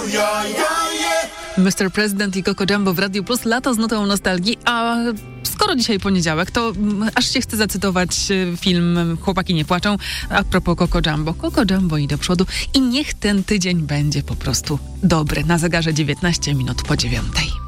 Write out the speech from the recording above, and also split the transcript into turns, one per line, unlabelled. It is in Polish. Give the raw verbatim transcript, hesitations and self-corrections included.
mister President i Coco Jumbo w Radiu Plus, lato z nutą nostalgii, a skoro dzisiaj poniedziałek, to mm, aż się chce zacytować y, film Chłopaki nie płaczą, a propos Coco Jumbo. Coco Jumbo i do przodu i niech ten tydzień będzie po prostu dobry. Na zegarze dziewiętnaście minut po dziewiątej.